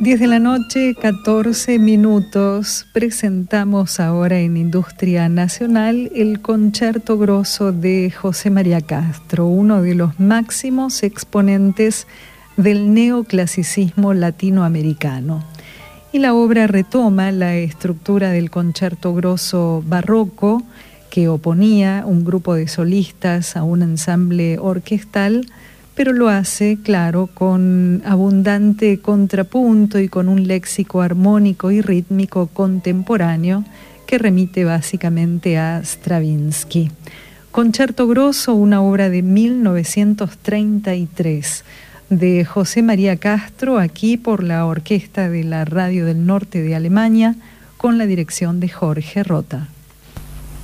10 de la noche, 14 minutos. Presentamos ahora en Industria Nacional el Concerto Grosso de José María Castro, uno de los máximos exponentes del neoclasicismo latinoamericano. Y la obra retoma la estructura del Concerto Grosso barroco, que oponía un grupo de solistas a un ensamble orquestal, pero lo hace, claro, con abundante contrapunto y con un léxico armónico y rítmico contemporáneo que remite básicamente a Stravinsky. Concerto Grosso, una obra de 1933 de José María Castro, aquí por la Orquesta de la Radio del Norte de Alemania, con la dirección de Jorge Rota.